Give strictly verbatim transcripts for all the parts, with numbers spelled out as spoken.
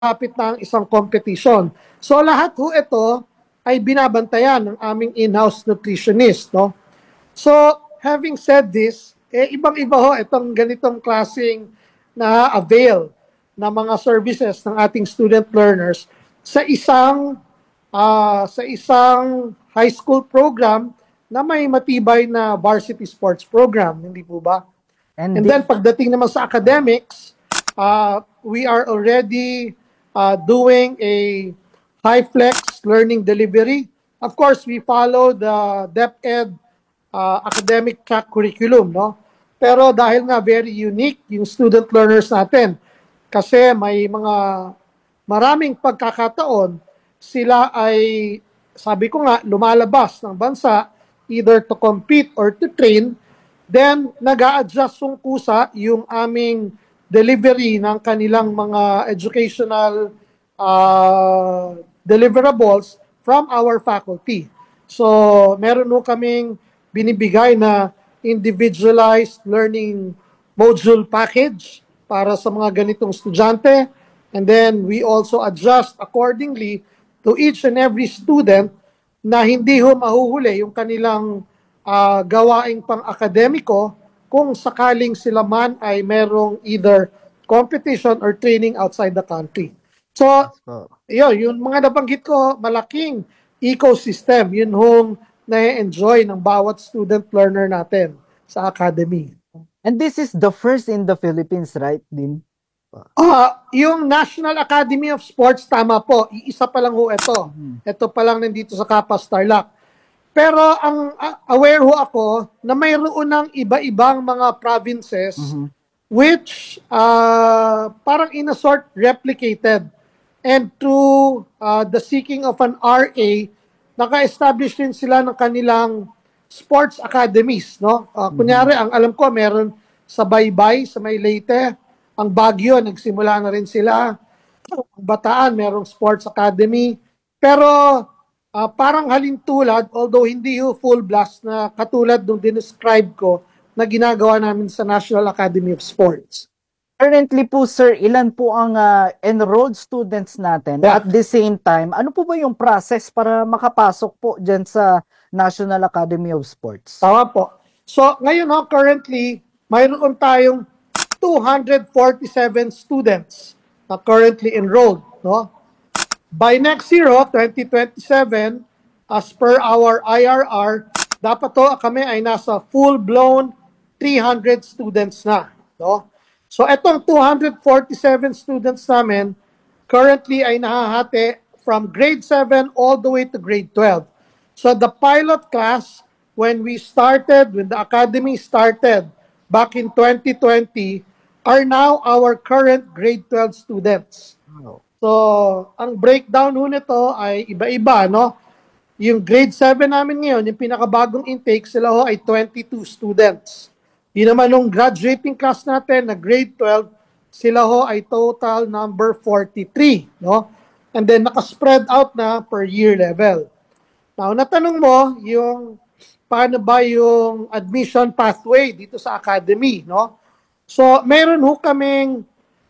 malapit na ang isang competition. So lahat ho ito ay binabantayan ng aming in-house nutritionist, no? So, having said this, eh, ibang-iba ho itong ganitong klaseng na-avail na mga services ng ating student learners sa isang ah, sa isang high school program na may matibay na varsity sports program, hindi po ba? And And di- then pagdating naman sa academics, uh, we are already uh, doing a high flex learning delivery. Of course, we follow the DepEd uh, academic track curriculum, no? Pero dahil nga very unique yung student learners natin, kasi may mga maraming pagkakataon, sila ay, sabi ko nga, lumalabas ng bansa either to compete or to train. Then, nag-a-adjust yung kusa yung aming delivery ng kanilang mga educational uh, deliverables from our faculty. So, meron po kaming binibigay na individualized learning module package para sa mga ganitong estudyante. And then, we also adjust accordingly to each and every student na hindi ho mahuhuli yung kanilang uh, gawaing pang-akademiko kung sakaling sila man ay merong either competition or training outside the country. So, yun, yung mga nabanggit ko, malaking ecosystem, yun hong na-enjoy ng bawat student learner natin sa academy. and this is the first in the Philippines, right, Din? Ah, yung National Academy of Sports, tama po, iisa pa lang ho ito. Ito pa lang nandito sa Capas Tarlac. Pero ang uh, aware ho ako na mayroon ng iba-ibang mga provinces Mhm. which uh, parang in a sort replicated. And through uh, the seeking of an R A, naka-establish din sila ng kanilang sports academies, no? Uh, kunyari, ang alam ko meron sa Baybay, sa May Leyte, ang Baguio, nagsimula na rin sila. Ang Bataan, merong sports academy. Pero uh, parang halintulad, although hindi yung full blast na katulad nung dinescribe ko na ginagawa namin sa National Academy of Sports. Currently po, sir, ilan po ang ah, enrolled students natin? Yeah. At the same time, ano po ba yung process para makapasok po dyan sa National Academy of Sports? Tama po. So, ngayon no, currently, mayroon tayong two hundred forty-seven students na currently enrolled. No? By next year, oh, twenty twenty-seven, as per our I R R, dapat to kami ay nasa full-blown three hundred students na. No? So, etong two hundred forty-seven students namin, currently ay nahahati from grade seven all the way to grade twelve. So, the pilot class, when we started, when the academy started back in twenty twenty, are now our current grade twelve students. So, ang breakdown ho nito ay iba-iba, no? Yung grade seven namin ngayon, yung pinakabagong intake, sila ho ay twenty-two students. Yun naman nung graduating class natin na grade twelve, sila ho ay total number forty-three, no? And then naka-spread out na per year level. Now, natanong mo yung paano ba yung admission pathway dito sa academy, no? So, meron ho kaming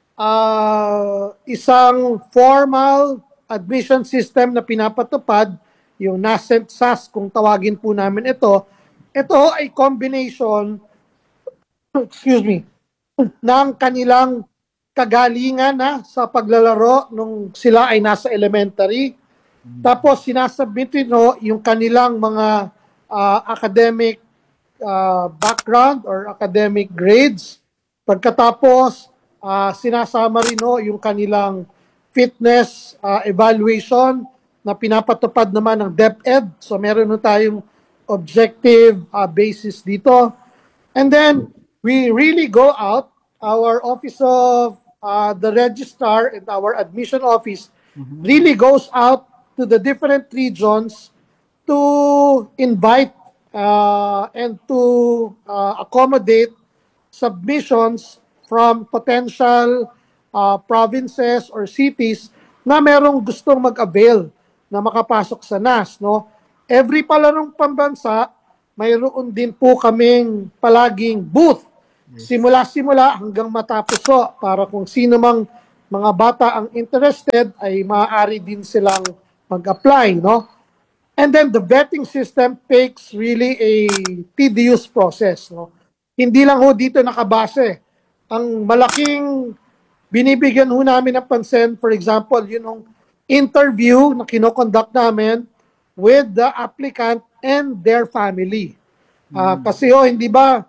uh, isang formal admission system na pinapatupad, yung nascent S A S kung tawagin po namin ito. Ito ay combination, excuse me, ng kanilang kagalingan na sa paglalaro nung sila ay nasa elementary. Tapos sinasubmit no, yung kanilang mga uh, academic uh, background or academic grades. Pagkatapos, uh, sinasama rin no, yung kanilang fitness uh, evaluation na pinapatupad naman ng DepEd. So meron no tayong objective uh, basis dito. And then, we really go out, our office of uh, the registrar and our admission office really goes out to the different regions to invite uh, and to uh, accommodate submissions from potential uh, provinces or cities na merong gustong mag-avail na makapasok sa N A S. No? Every palarong pambansa, mayroon din po kaming palaging booth. Simula-simula hanggang matapos po para kung sino mang mga bata ang interested, ay maaari din silang mag-apply, no? And then the vetting system takes really a tedious process, no? Hindi lang ho dito nakabase. Ang malaking binibigyan ho namin ng pansin, for example, yun yung interview na kinoconduct namin with the applicant and their family. Ah, kasi ho, hindi ba,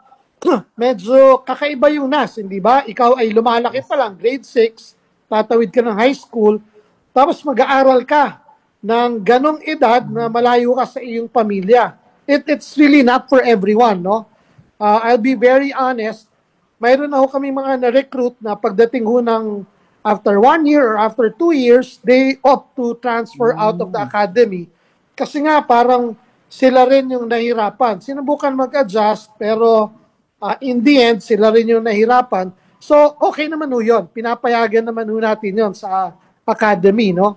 medyo kakaiba yung N A S, hindi ba? Ikaw ay lumalaki pa lang, grade six, tatawid ka ng high school, tapos mag-aaral ka ng ganong edad na malayo ka sa iyong pamilya. It, it's really not for everyone, no? Uh, I'll be very honest, mayroon na ho kami mga na-recruit na pagdating ho ng after one year or after two years, they opt to transfer out of the academy. Kasi nga parang sila rin yung nahirapan. Sinubukan mag-adjust, pero uh, in the end, sila rin yung nahirapan. So, okay naman ho yun. Pinapayagan naman ho natin yun sa academy, no?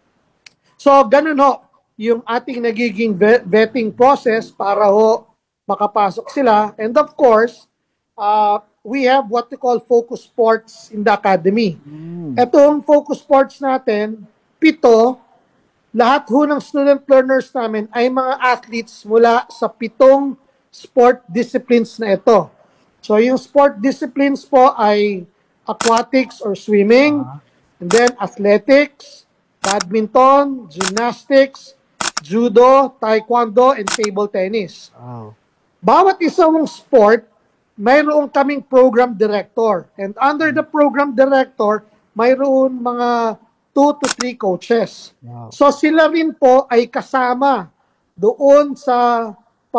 So, ganun ho, yung ating nagiging vetting process para ho makapasok sila. And of course, uh, we have what we call focus sports in the academy. Etong focus sports natin, pito, lahat ho ng student learners namin ay mga athletes mula sa pitong sport disciplines na ito. So yung sport disciplines po ay aquatics or swimming, and then athletics, badminton, gymnastics, judo, taekwondo, and table tennis. Wow. Bawat isang sport, mayroon kaming program director. And under the program director, mayroon mga two to three coaches. Wow. So sila rin po ay kasama doon sa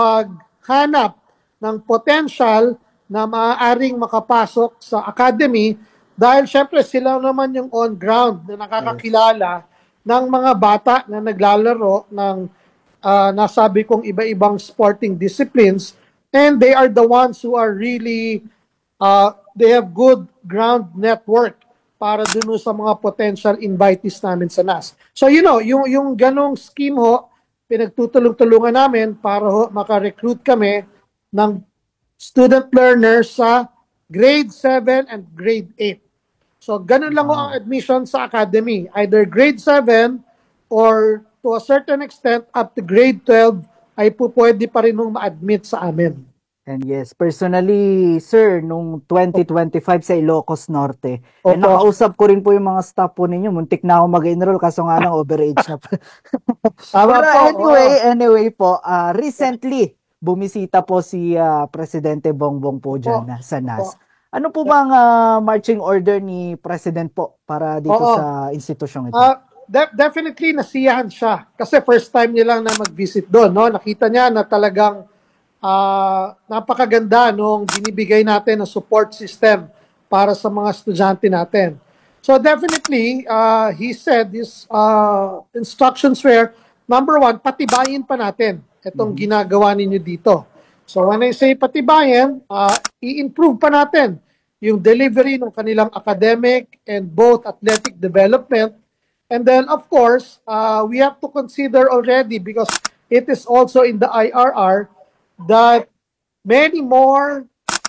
paghanap ng potential na maaaring makapasok sa academy, dahil syempre sila naman yung on ground na nakakakilala ng mga bata na naglalaro ng uh, nasabi kong iba-ibang sporting disciplines, and they are the ones who are really, uh, they have good ground network para dun sa mga potential invitees namin sa N A S. So you know, yung, yung ganong scheme ho, pinagtutulong-tulungan namin para ho makarecruit kami ng student learners sa grade seven and grade eight. So ganun lang ho ang admission sa academy, either grade seven or to a certain extent up to grade twelve ay po pwede pa rin hong ma-admit sa amin. And yes, personally, sir, nung twenty twenty-five sa Ilocos Norte, eh, Opo. nakausap ko rin po yung mga staff po ninyo. Muntik na ako mag-enroll kaso nga lang overage na po. Tama Pero po, anyway, oo. anyway po, ah, recently, bumisita po si ah, Presidente Bongbong po Opo. dyan na, sa N A S. Opo. Ano po bang ah, marching order ni President po para dito Oo. sa institusyong ito? Uh, de- definitely nasiyahan siya kasi first time niya lang na mag-visit doon, no? Nakita niya na talagang uh, napakaganda nung binibigay natin na support system para sa mga estudyante natin. So definitely, uh, he said his uh, instructions were, number one, patibayin pa natin itong ginagawa ninyo dito. So when I say patibayin, uh, i-improve pa natin yung delivery ng kanilang academic and both athletic development. And then, of course, uh, we have to consider already, because it is also in the I R R, that many more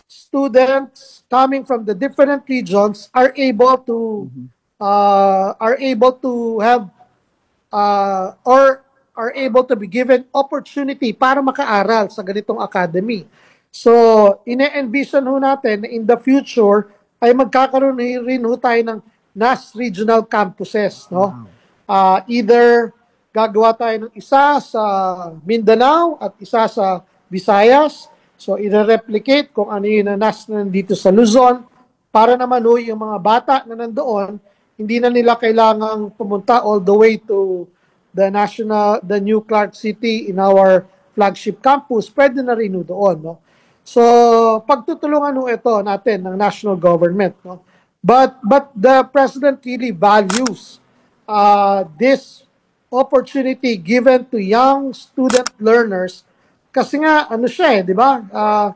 students coming from the different regions are able to uh, are able to have uh, or are able to be given opportunity para makaaral sa ganitong academy. So, ine-envision ho natin na in the future ay magkakaroon rin ho tayo ng N A S regional campuses, no? Uh, either gagawa tayo ng isa sa Mindanao at isa sa Visayas. So, i-replicate kung ano yung N A S na nandito sa Luzon, para naman ho yung mga bata na nandoon, hindi na nila kailangang pumunta all the way to the national, the New Clark City in our flagship campus. Pwede na rin ho doon, no? So, pagtutulungan ho ito natin ng national government, no? But but the president really values uh, this opportunity given to young student learners, kasi nga ano siya eh, di ba? Uh,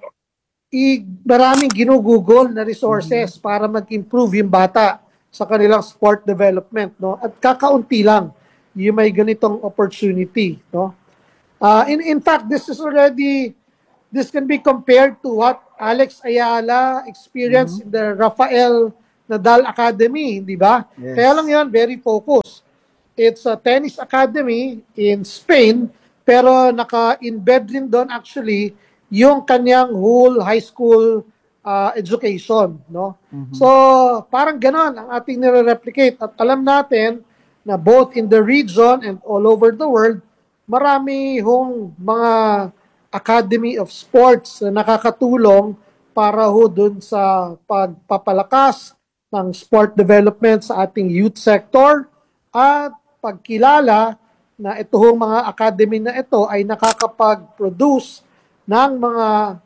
i maraming ginugugol na resources para mag-improve yung bata sa kanilang sport development, no? At kakaunti lang yung may ganitong opportunity, no? Uh, in in fact, this is already this can be compared to what Alex Ayala experienced in the Rafael Nadal Academy, di ba? Yes. Kaya lang yan, very focused. It's a tennis academy in Spain, pero naka-embed rin doon actually yung kanyang whole high school uh, education, no? Mhm. So, parang ganon ang ating nire-replicate. At alam natin na both in the region and all over the world, marami hong mga Academy of Sports na nakakatulong para ho dun sa pagpapalakas ng sport development sa ating youth sector at pagkilala na ito hong mga academy na ito ay nakakapag-produce ng mga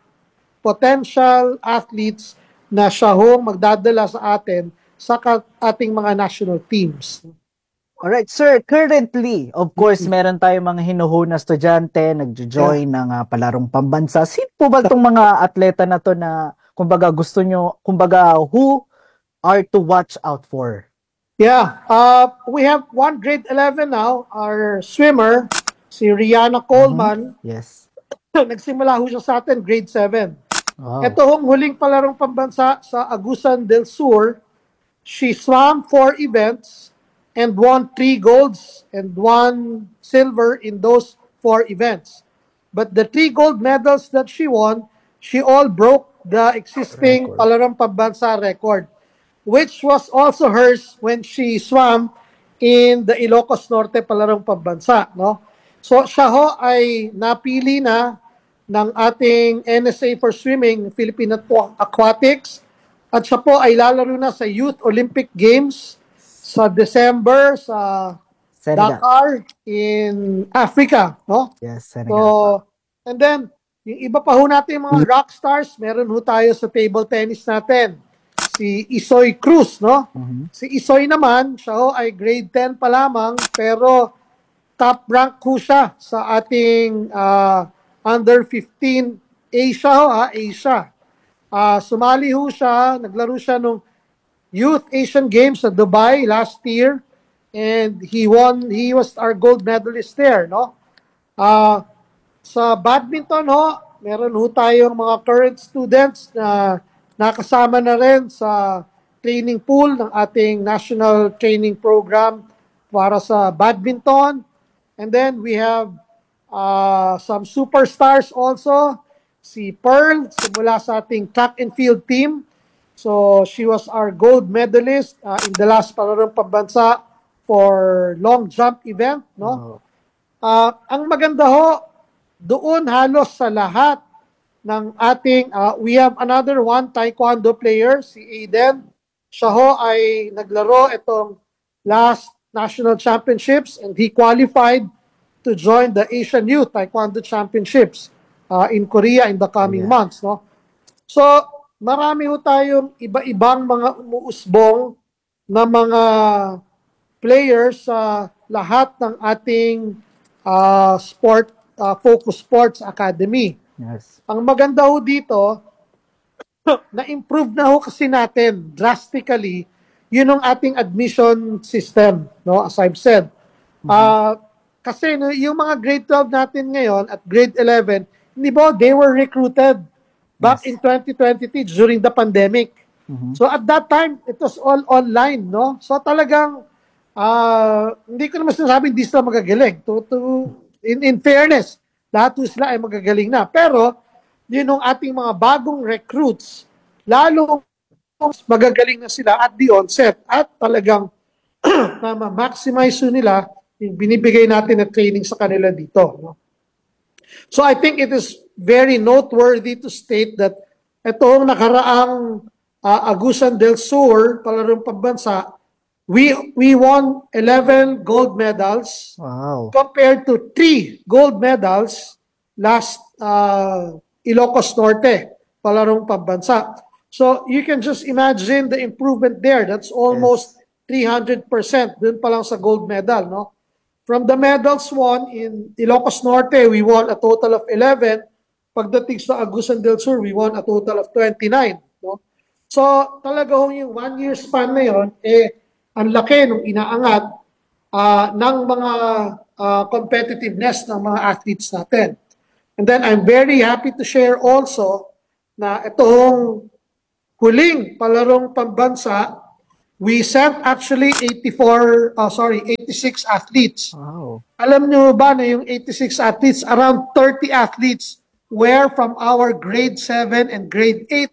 potential athletes na siya hong magdadala sa atin sa ka- ating mga national teams. Alright, sir. Currently, of course, meron tayong mga hinuhuna estudyante, nagjo-join ng ah, palarong pambansa. Sino po ba itong mga atleta na to na, kumbaga, gusto nyo, kumbaga, who are to watch out for? Yeah, uh, we have one grade eleven now, our swimmer, si Rihanna Coleman. Yes. Nagsimula ho siya sa atin, grade seven. Wow. Ito hong huling palarong pambansa sa Agusan del Sur. She swam four events and won three golds and one silver in those four events. But the three gold medals that she won, she all broke the existing Record. palarong pambansa record, which was also hers when she swam in the Ilocos Norte palarong pambansa, no? So siya ho ay napili na ng ating N S A for Swimming, Philippine Aquatics, at siya po ay lalaro na sa Youth Olympic Games sa December sa Senegal. Dakar in Africa, no? Yes, So, Senegal. and then, yung iba pa ho natin yung mga rock stars, meron ho tayo sa table tennis natin. Si Isoy Cruz, no? Mhm. Si Isoy naman, siya ho ay grade ten pa lamang, pero top rank ho siya sa ating ah, under fifteen Asia ho, ha? Asia. Ah, sumali ho siya, naglaro siya nung Youth Asian Games sa Dubai last year, and he won, he was our gold medalist there, no? Ah, sa badminton ho, meron ho tayong mga current students na nakasama na rin sa training pool ng ating national training program para sa badminton. And then we have uh, some superstars also. Si Pearl, simula sa ating track and field team. So she was our gold medalist uh, in the last palarong pambansa for long jump event, no? Wow. Ah, ang maganda ho, doon halos sa lahat ng ating, ah, we have another one taekwondo player, si Aiden. Siya ho ay naglaro itong last national championships and he qualified to join the Asian Youth Taekwondo Championships ah, in Korea in the coming Korea. months, no? So, marami ho tayong iba-ibang mga umuusbong na mga players sa lahat ng ating ah, sport ah, focus sports academy. Yes. Ang maganda ho dito, na-improve na ho kasi natin drastically yun ang ating admission system, no? As I've said. Ah, kasi no, yung mga grade twelve natin ngayon at grade eleven, hindi ba, they were recruited back Yes. in twenty twenty during the pandemic. Mhm. So at that time, it was all online, no? So talagang, ah, hindi ko naman sinasabing hindi sila magagaling. To, to, in, in fairness, lahat po sila ay magagaling na. Pero, yun yung ating mga bagong recruits, lalo magagaling na sila at the onset at talagang na ma-maximize yun nila yung binibigay natin na training sa kanila dito. No? So I think it is very noteworthy to state that itong nakaraang uh, Agusan del Sur, palarong pambansa, we, we won eleven gold medals Wow. compared to three gold medals last uh, Ilocos Norte, palarong pambansa. So you can just imagine the improvement there. That's almost three hundred percent dun pa lang sa gold medal, no? From the medals won in Ilocos Norte, we won a total of eleven. Pagdating sa Agusan del Sur, we won a total of twenty-nine. No? So talaga hong yung one year span na yun, eh, ang laki nung inaangat uh, ng mga uh, competitiveness ng mga athletes natin. And then I'm very happy to share also na itong huling palarong pambansa We sent actually eighty-four, uh, sorry, eighty-six athletes. Wow. Alam nyo ba na yung eighty-six athletes, around thirty athletes were from our grade seven and grade eight.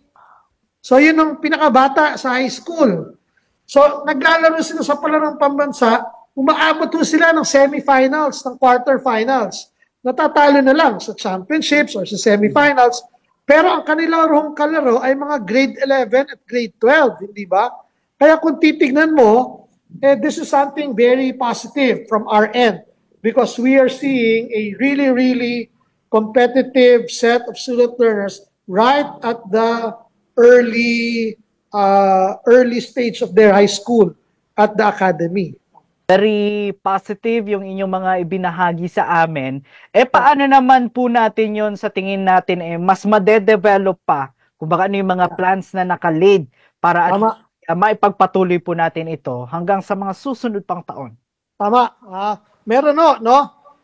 So yun ang pinakabata sa high school. So naglalaro sila sa palarong pambansa, umaabot ho sila ng semifinals, ng quarterfinals. Natatalo na lang sa championships or sa semifinals. Pero ang kanilang kalaro ay mga grade eleven at grade twelve, hindi ba? Kaya kung titignan mo, eh, this is something very positive from our end because we are seeing a really, really competitive set of student learners right at the early uh, early stage of their high school at the academy. Very positive yung inyong mga ibinahagi sa amin. Eh paano naman po natin yon sa tingin natin eh mas madedevelop pa? Kumbaga ano yung mga plans na nakalead para at Tama, uh, maipagpatuloy po natin ito hanggang sa mga susunod pang taon. tama. Ah, meron no, no?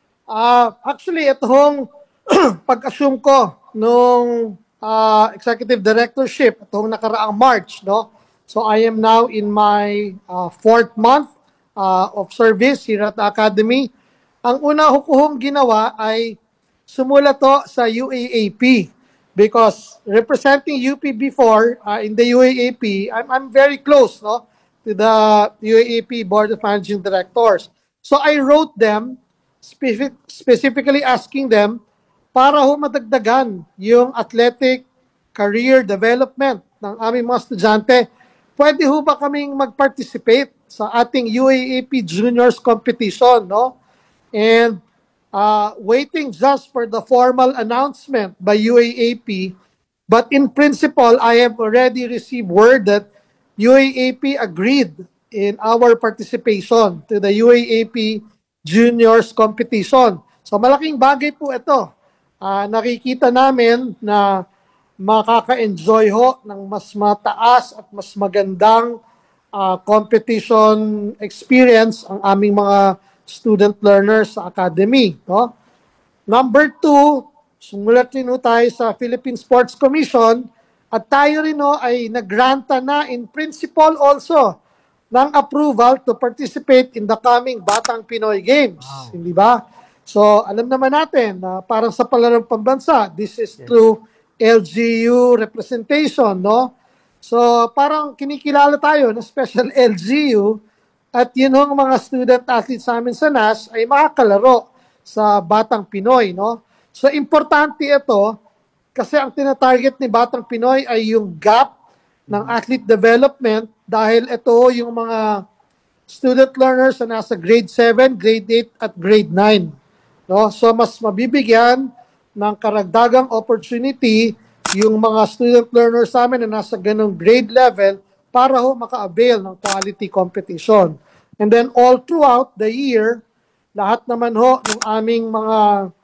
Ah, actually, itong pag-assume ko nung ah, executive directorship, itong nakaraang March, no? So I am now in my ah, fourth month ah, of service here at the Academy. Ang una ko kong ginawa ay sumula to sa U A A P because representing U P before uh, in the U A A P, I'm, I'm very close no, to the U A A P Board of Managing Directors. So I wrote them specific, specifically asking them para ho madagdagan yung athletic career development ng aming mga estudyante. Pwede ho ba kaming mag-participate sa ating U A A P Juniors competition, no? And uh, waiting just for the formal announcement by U A A P. But in principle, I have already received word that U A A P agreed in our participation to the U A A P Juniors Competition. So malaking bagay po ito. Uh, nakikita namin na makaka-enjoy ho ng mas mataas at mas magandang uh, competition experience ang aming mga student learners sa academy. No? Number two, sumulat rin ho tayo sa Philippine Sports Commission at tayo rin ho ay nagranta na in principle also ng approval to participate in the coming Batang Pinoy Games. Wow. Hindi ba? So, alam naman natin na parang sa palarong pambansa, this is Yes. through L G U representation, no? So, parang kinikilala tayo ng special L G U at yun ang mga student athletes sa amin sa N A S ay makakalaro sa Batang Pinoy, no? So, importante ito kasi ang tinatarget ni Batang Pinoy ay yung gap ng athlete development dahil ito yung mga student learners na nasa grade seven, grade eight at grade nine. No? So mas mabibigyan ng karagdagang opportunity yung mga student learners sa amin na nasa ganong grade level para ho maka-avail ng quality competition. And then all throughout the year, lahat naman ho ng aming mga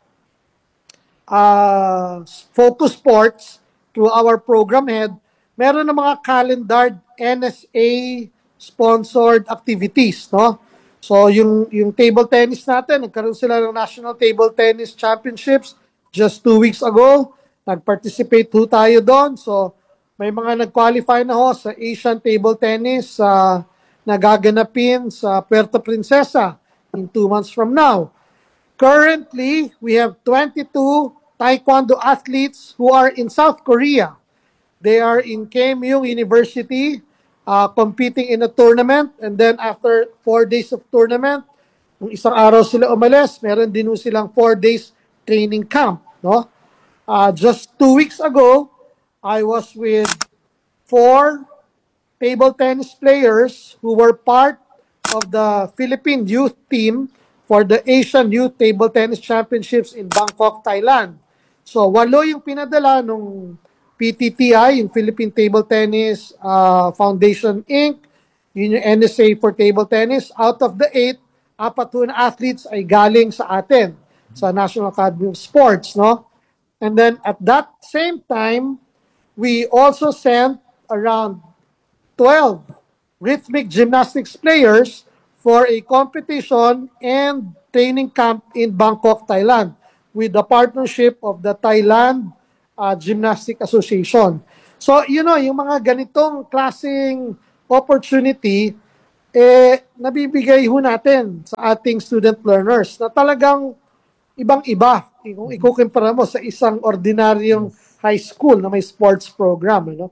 uh, focus sports through our program head, meron ng mga calendared N S A sponsored activities, no? So yung yung table tennis natin, nagkaroon sila ng National Table Tennis Championships just two weeks ago. Nag-participate ho tayo doon. So may mga nag-qualify na ho sa Asian Table Tennis sa uh, nagaganapin sa Puerto Princesa in two months from now. Currently, we have twenty-two Taekwondo athletes who are in South Korea. They are in Keimyung University uh, competing in a tournament, and then after four days of tournament, kung isang araw sila umalis, meron din silang four days training camp. No? Uh, just two weeks ago, I was with four table tennis players who were part of the Philippine youth team for the Asian Youth Table Tennis Championships in Bangkok, Thailand. So, walo yung pinadala nung P T T I, yung Philippine Table Tennis uh, Foundation, Incorporated. Yun yung N S A for Table Tennis. Out of the eight, apat na athletes ay galing sa atin, sa National Academy of Sports, no? And then, at that same time, we also sent around twelve rhythmic gymnastics players for a competition and training camp in Bangkok, Thailand with the partnership of the Thailand uh, Gymnastic Association. So, you know, yung mga ganitong klaseng opportunity eh nabibigay ho natin sa ating student learners na talagang ibang-iba kung ikukumpara mo sa isang ordinaryong high school na may sports program, ano?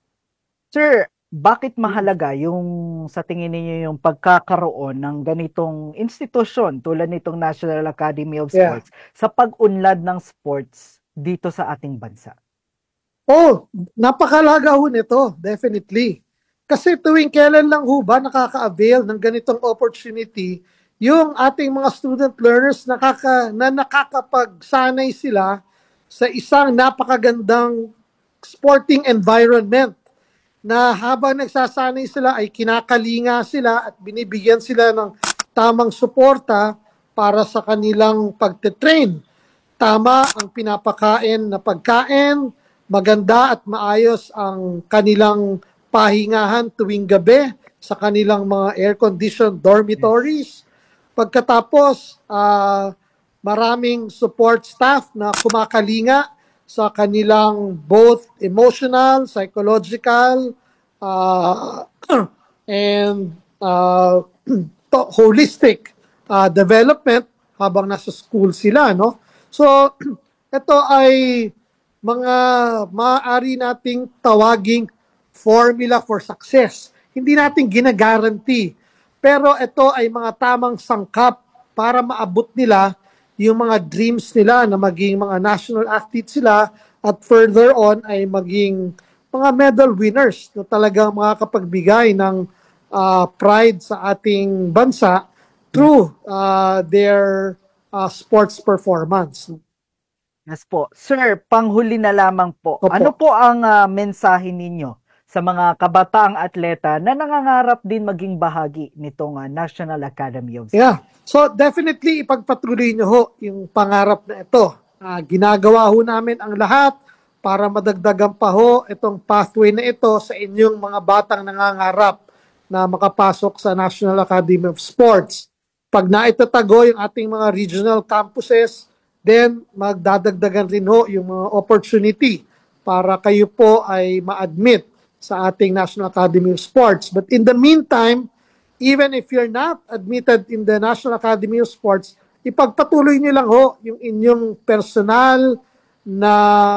Sir, bakit mahalaga yung sa tingin ninyo yung pagkakaroon ng ganitong institusyon tulad nitong National Academy of Yeah. Sports sa pag-unlad ng sports dito sa ating bansa? Oh, napakalaga ho nito, definitely. Kasi tuwing kailan lang ho ba nakaka-avail ng ganitong opportunity yung ating mga student learners nakaka, na nakakapagsanay sila sa isang napakagandang sporting environment na habang nagsasanay sila ay kinakalinga sila at binibigyan sila ng tamang suporta para sa kanilang pagte-train. Tama ang pinapakain na pagkain, maganda at maayos ang kanilang pahingahan tuwing gabi sa kanilang mga air-conditioned dormitories. Pagkatapos, ah, maraming support staff na kumakalinga sa kanilang both emotional, psychological, uh, and uh, to- holistic uh, development habang nasa school sila, no? So, ito ay mga maaari nating tawaging formula for success. Hindi natin ginagaranti, pero ito ay mga tamang sangkap para maabot nila yung mga dreams nila na maging mga national athletes sila at further on ay maging mga medal winners na talagang makakapagbigay ng uh, pride sa ating bansa through uh, their uh, sports performance. Yes po. Sir, panghuli na lamang po. Opo. Ano po ang ah, mensahe ninyo sa mga kabataang atleta na nangangarap din maging bahagi nitong ah, National Academy of Sports? Yeah. So definitely ipagpatuloy nyo ho yung pangarap na ito. Ah, ginagawa ho namin ang lahat para madagdagan pa ho itong pathway na ito sa inyong mga batang nangangarap na makapasok sa National Academy of Sports. Pag naitatago yung ating mga regional campuses, then magdadagdagan rin ho yung mga opportunity para kayo po ay ma-admit sa ating National Academy of Sports. But in the meantime, even if you're not admitted in the National Academy of Sports, ipagpatuloy niyo lang ho yung inyong personal na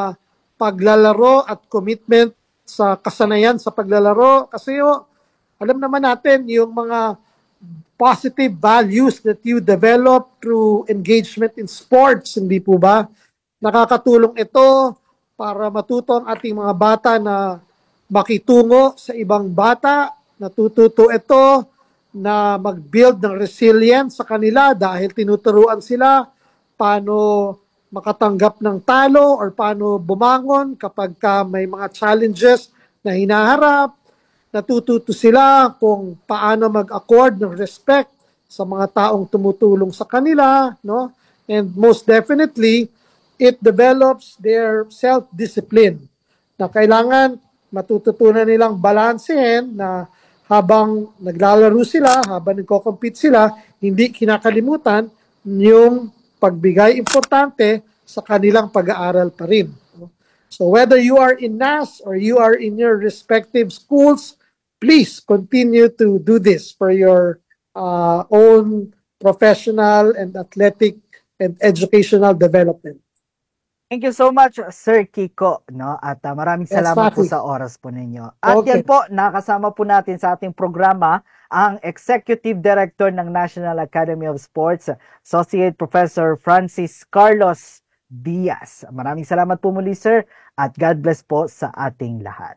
paglalaro at commitment sa kasanayan sa paglalaro. Kasi ho, alam naman natin yung mga positive values that you develop through engagement in sports, hindi po ba? Nakakatulong ito para matuto ang ating mga bata na makitungo sa ibang bata. Natututo ito na mag-build ng resilience sa kanila dahil tinuturuan sila paano makatanggap ng talo or paano bumangon kapag ka may mga challenges na hinaharap. Natututo sila kung paano mag-accord ng respect sa mga taong tumutulong sa kanila, no? And most definitely, it develops their self-discipline na kailangan matututunan nilang balansehin na habang naglalaro sila, habang nagko-compete sila, hindi kinakalimutan yung pagbigay importante sa kanilang pag-aaral pa rin. So whether you are in N A S or you are in your respective schools, please continue to do this for your uh, own professional and athletic and educational development. Thank you so much, Sir Kiko, no? At ah, maraming Yes, salamat po Fatih. sa oras po ninyo. At Okay. yan po, nakasama po natin sa ating programa ang Executive Director ng National Academy of Sports, Associate Professor Francis Carlos Diaz. Maraming salamat po muli, sir, at God bless po sa ating lahat.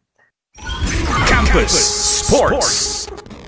Campus Sports.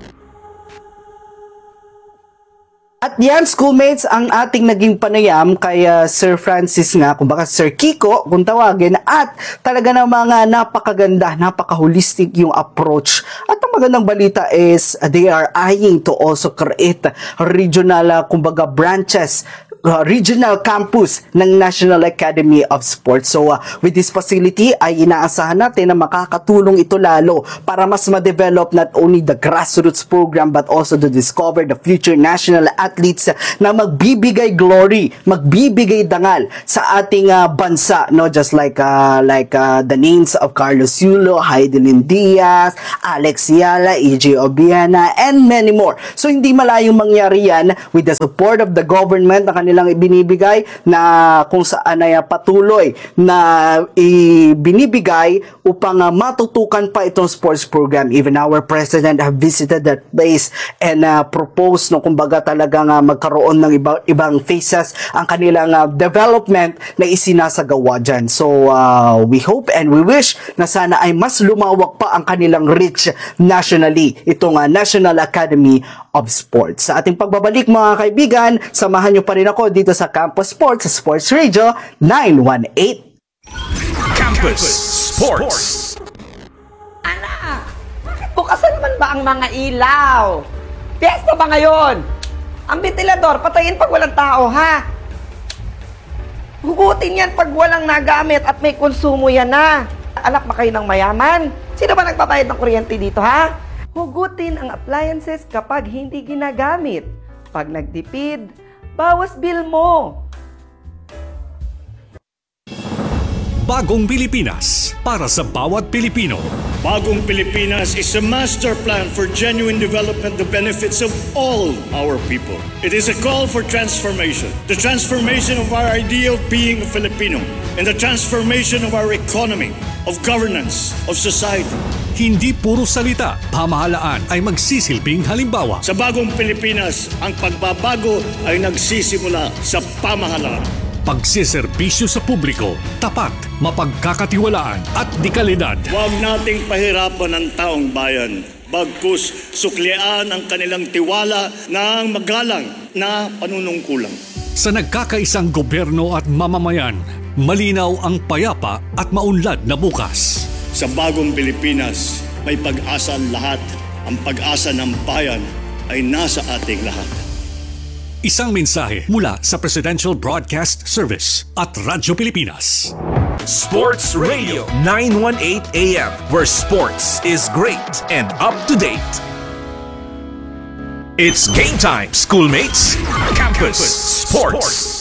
At yan, schoolmates, ang ating naging panayam kay uh, Sir Francis nga, kumbaga Sir Kiko, kung tawagin, at talaga namang uh, napakaganda, napaka-holistic yung approach. At ang magandang balita is uh, they are eyeing to also create regional, uh, kumbaga, branches uh, regional campus ng National Academy of Sports. So uh, with this facility ay inaasahan natin na makakatulong ito lalo para mas ma-develop not only the grassroots program but also to discover the future national athletes na magbibigay glory, magbibigay dangal sa ating uh, bansa, no, just like uh, like uh, the names of Carlos Yulo, Heidelin Diaz, Alex Yala, E J Obiana, and many more. So hindi malayong mangyari yan with the support of the government na kanilang ibinibigay, na kung saan ay patuloy na ibinibigay upang uh, matutukan pa itong sports program. Even our president have visited that place and uh, proposed no kumbaga talagang uh, magkaroon ng iba, ibang phases ang kanilang uh, development na isinasagawa dyan. So uh, we hope and we wish na sana ay mas lumawak pa ang kanilang reach nationally, itong uh, National Academy of Sports. Sa ating pagbabalik mga kaibigan, samahan nyo pa rin ako dito sa Campus Sports, sa Sports Radio nine one eight. Campus Sports. Anak, bakit bukas na naman ba ang mga ilaw? Piyesta ba ngayon? Ang ventilador, patayin pag walang tao, ha? Hugutin yan pag walang nagamit at may konsumo yan na. Anak ba kayo ng mayaman? Sino ba nagbabayad ng kuryente dito, ha? Hugutin ang appliances kapag hindi ginagamit. Pag nagtipid, bawas bill mo. Bagong Pilipinas para sa bawat Pilipino. Bagong Pilipinas is a master plan for genuine development that benefits of all our people. It is a call for transformation. The transformation of our idea of being a Filipino and the transformation of our economy, of governance, of society. Hindi puro salita, pamahalaan ay magsisilbing halimbawa. Sa Bagong Pilipinas, ang pagbabago ay nagsisimula sa pamahalaan. Pagsiservisyo sa publiko, tapat, mapagkakatiwalaan at dekalidad. Huwag nating pahirapan ang taong bayan. Bagkus, suklian ang kanilang tiwala ng magalang na panunungkulan. Sa nagkakaisang gobyerno at mamamayan, malinaw ang payapa at maunlad na bukas. Sa Bagong Pilipinas, may pag-asa ang lahat. Ang pag-asa ng bayan ay nasa ating lahat. Isang mensahe mula sa Presidential Broadcast Service at Radyo Pilipinas. Sports Radio nine one eight A M, where sports is great and up to date. It's game time, schoolmates. Campus Sports.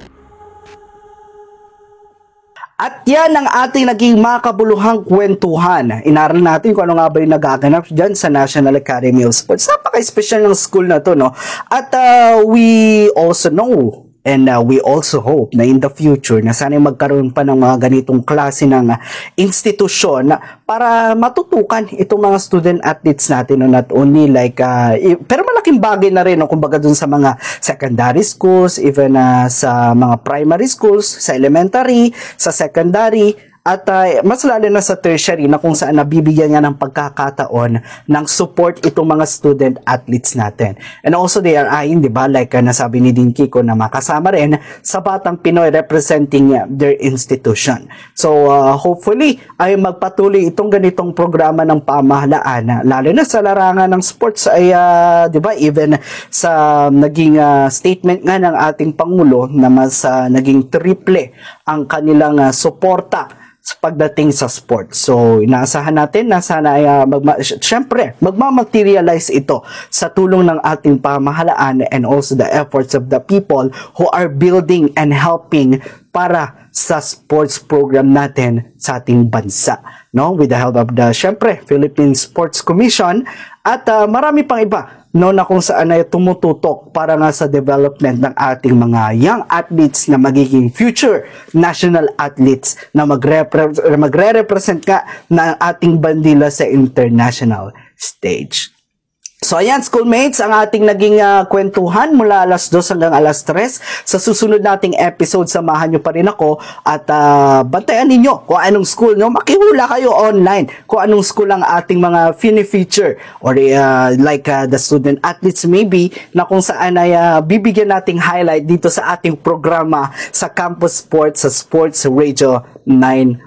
At yan ang ating naging makabuluhang kwentuhan. Inaral natin kung ano nga ba yung nagaganap dyan sa National Academy of Sports. Napaka-special ng school na to, no? At uh, we also know and uh, we also hope na in the future na sana magkaroon pa ng mga ganitong klase ng uh, institusyon para matutukan itong mga student athletes natin, no? Not only like uh, i- pero malaking bagay na rin, no? Kumbaga dun sa mga secondary schools, even uh, sa mga primary schools, sa elementary, sa secondary, at uh, mas lalo na sa tertiary na kung saan nabibigyan nga ng pagkakataon ng support itong mga student athletes natin. And also they are eyeing, di ba, like uh, nasabi ni Dean Kiko na makasama rin sa Batang Pinoy representing uh, their institution. So uh, hopefully ay magpatuloy itong ganitong programa ng pamahalaan, lalo na sa larangan ng sports ay uh, di ba, even sa naging uh, statement nga ng ating Pangulo na mas uh, naging triple ang kanilang uh, suporta pagdating sa sports. So, inaasahan natin na sana ay uh, magma- syempre, magmamaterialize ito sa tulong ng ating pamahalaan and also the efforts of the people who are building and helping para sa sports program natin sa ating bansa, no? With the help of the, syempre, Philippine Sports Commission at uh, marami pang iba, no, na kung saan ay tumututok para nga sa development ng ating mga young athletes na magiging future national athletes na magre- magre-represent ka ng ating bandila sa international stage. So ayan, schoolmates, ang ating naging uh, kwentuhan mula alas dos hanggang alas tres. Sa susunod nating episode, samahan nyo pa rin ako at uh, bantayan ninyo kung anong school, no? Makihula kayo online kung anong school ang ating mga fini-feature or uh, like uh, the student athletes maybe na kung saan ay uh, bibigyan nating highlight dito sa ating programa sa Campus Sports sa Sports Radio nine